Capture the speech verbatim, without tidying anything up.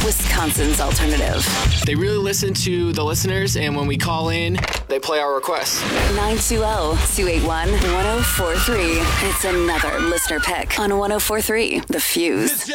Wisconsin's alternative. They really listen to the listeners, and when we call in, they play our requests. nine two zero, two eight one, one zero four three. It's another listener pick on one zero four three The Fuse.